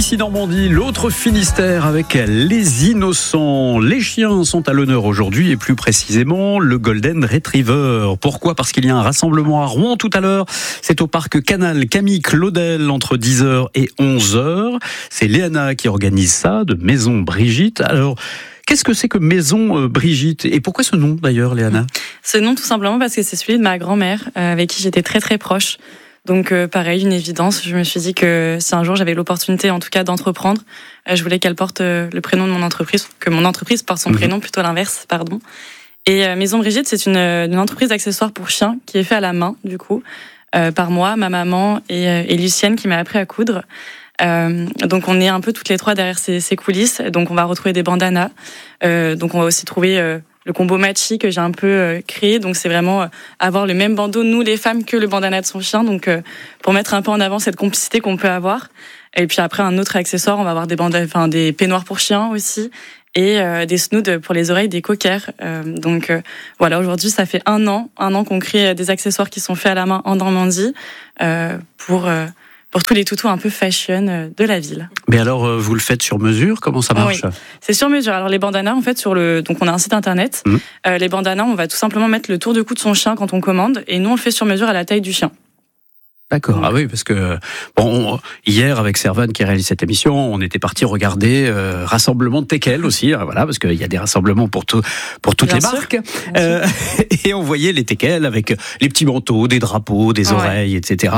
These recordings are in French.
Ici Normandie, l'autre Finistère avec les innocents. Les chiens sont à l'honneur aujourd'hui et plus précisément le Golden Retriever. Pourquoi ? Parce qu'il y a un rassemblement à Rouen tout à l'heure. C'est au parc Canal Camille Claudel entre 10h et 11h. C'est Léana qui organise ça, de Maison Brigitte. Alors, qu'est-ce que c'est que Maison Brigitte ? Et pourquoi ce nom d'ailleurs, Léana ? Ce nom tout simplement parce que c'est celui de ma grand-mère avec qui j'étais très très proche. Donc pareil, une évidence, je me suis dit que si un jour j'avais l'opportunité en tout cas d'entreprendre, je voulais qu'elle porte le prénom de mon entreprise, que mon entreprise porte son prénom, plutôt l'inverse, pardon. Et Maison Brigitte, c'est une entreprise d'accessoires pour chiens qui est faite à la main, du coup, par moi, ma maman et Lucienne qui m'a appris à coudre. Donc on est un peu toutes les trois derrière ces coulisses, donc on va retrouver des bandanas, donc on va aussi trouver le combo matchy que j'ai un peu créé, donc c'est vraiment avoir le même bandeau, nous les femmes, que le bandana de son chien, donc pour mettre un peu en avant cette complicité qu'on peut avoir. Et puis après, un autre accessoire, on va avoir des peignoirs pour chiens aussi, et des snoods pour les oreilles, des cockers. Donc voilà, aujourd'hui ça fait un an qu'on crée des accessoires qui sont faits à la main en Normandie pour tous les toutous un peu fashion de la ville. Mais alors, vous le faites sur mesure ? Comment ça marche ? Oui, c'est sur mesure. Alors les bandanas, en fait, donc on a un site internet. Les bandanas, on va tout simplement mettre le tour de cou de son chien quand on commande, et nous on le fait sur mesure à la taille du chien. D'accord. Ah oui, parce que hier avec Servan qui réalise cette émission, on était parti regarder rassemblement de teckels aussi, voilà, parce qu'il y a des rassemblements pour toutes Bien les sûr. marques, et on voyait les teckels avec les petits manteaux, des drapeaux, des oreilles, etc.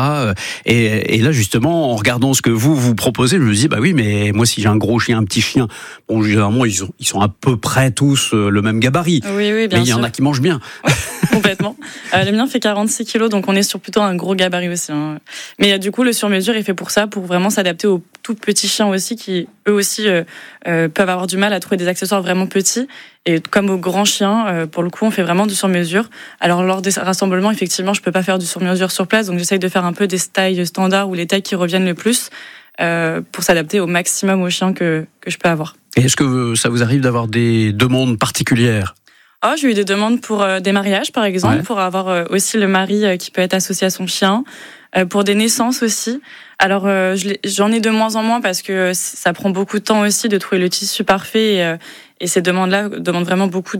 Et là justement, en regardant ce que vous proposez, je me dis bah oui, mais moi si j'ai un gros chien, un petit chien, bon généralement ils sont à peu près tous le même gabarit. Oui, bien sûr. Mais il y en a qui mangent bien. Complètement. Le mien fait 46 kilos, donc on est sur plutôt un gros gabarit aussi. Mais du coup, le sur-mesure est fait pour ça, pour vraiment s'adapter aux tout petits chiens aussi, qui eux aussi peuvent avoir du mal à trouver des accessoires vraiment petits. Et comme aux grands chiens, pour le coup, on fait vraiment du sur-mesure. Alors lors des rassemblements, effectivement, je peux pas faire du sur-mesure sur place, donc j'essaye de faire un peu des tailles standards ou les tailles qui reviennent le plus pour s'adapter au maximum aux chiens que je peux avoir. Et est-ce que ça vous arrive d'avoir des demandes particulières ? J'ai eu des demandes pour des mariages, par exemple, pour avoir aussi le mari qui peut être associé à son chien, pour des naissances aussi. Alors, j'en ai de moins en moins parce que ça prend beaucoup de temps aussi de trouver le tissu parfait, et ces demandes-là demandent vraiment beaucoup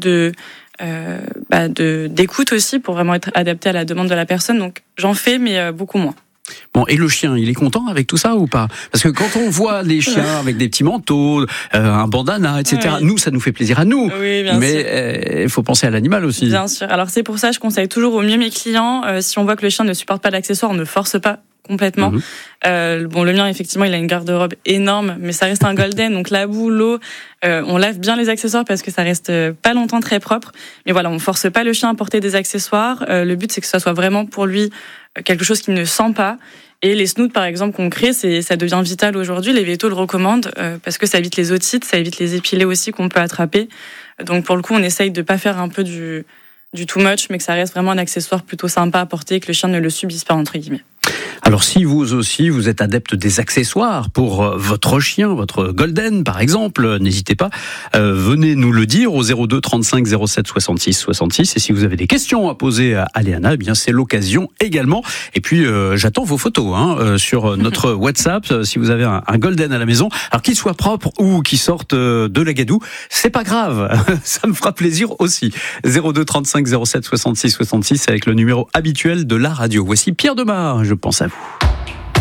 d'écoute aussi pour vraiment être adapté à la demande de la personne. Donc, j'en fais, mais beaucoup moins. Bon, et le chien, il est content avec tout ça ou pas ? Parce que quand on voit les chiens avec des petits manteaux, un bandana, etc., nous, ça nous fait plaisir à nous. Oui, bien sûr. Mais il faut penser à l'animal aussi. Bien sûr. Alors c'est pour ça que je conseille toujours au mieux mes clients, si on voit que le chien ne supporte pas l'accessoire, on ne force pas complètement. Le mien, effectivement, il a une garde-robe énorme, mais ça reste un golden, donc la boue, l'eau, on lave bien les accessoires parce que ça reste pas longtemps très propre. Mais voilà, on force pas le chien à porter des accessoires. Le but, c'est que ça soit vraiment pour lui quelque chose qu'il ne sent pas. Et les snoods, par exemple, qu'on crée, ça devient vital aujourd'hui. Les vétos le recommandent parce que ça évite les otites, ça évite les épilés aussi qu'on peut attraper. Donc pour le coup, on essaye de pas faire un peu du too much, mais que ça reste vraiment un accessoire plutôt sympa à porter, que le chien ne le subisse pas, entre guillemets. Alors si vous aussi, vous êtes adepte des accessoires pour votre chien, votre golden par exemple, n'hésitez pas, venez nous le dire au 02 35 07 66 66. Et si vous avez des questions à poser à Léana, eh bien c'est l'occasion également. Et puis j'attends vos photos sur notre WhatsApp. Si vous avez un golden à la maison, alors qu'il soit propre ou qu'il sorte de la gadoue, c'est pas grave, ça me fera plaisir aussi. 02 35 07 66 66 avec le numéro habituel de la radio. Voici Pierre Demar, je pense à vous.